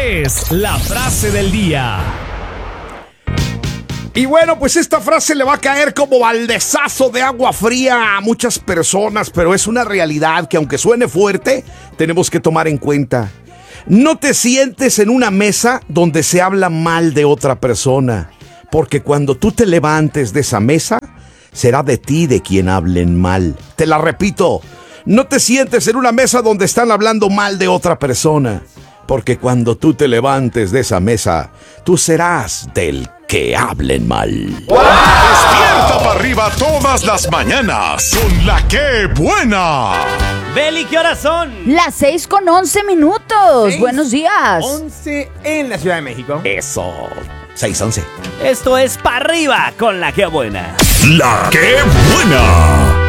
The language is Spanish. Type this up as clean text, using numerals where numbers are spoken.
es la frase del día. Y bueno, pues esta frase le va a caer como baldezazo de agua fría a muchas personas, pero es una realidad que aunque suene fuerte, tenemos que tomar en cuenta. No te sientes en una mesa donde se habla mal de otra persona, porque cuando tú te levantes de esa mesa, será de ti de quien hablen mal. Te la repito, no te sientes en una mesa donde están hablando mal de otra persona, porque cuando tú te levantes de esa mesa, tú serás del que hablen mal. Despierta para arriba todas las mañanas con la que buena. Beli, ¿qué horas son? Las 6:11. Buenos días. 11 en la Ciudad de México. Eso, 6:11. Esto es Pa' Arriba con la que buena. La que buena.